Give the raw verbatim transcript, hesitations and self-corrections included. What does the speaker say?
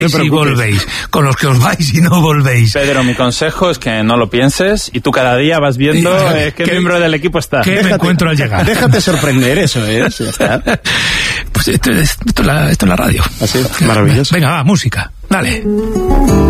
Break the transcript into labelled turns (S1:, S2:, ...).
S1: si volvéis, con los que os vais y no volvéis.
S2: Pedro, mi consejo es que no lo pienses y tú cada día vas viendo eh, qué, qué miembro del equipo está.
S1: ¿Qué
S3: déjate,
S1: me encuentro al llegar?
S3: Déjate sorprender, eso es. Ya está.
S1: Pues esto es, esto es, la, esto es la radio.
S3: Así es, maravilloso.
S1: Venga, va, música. Dale.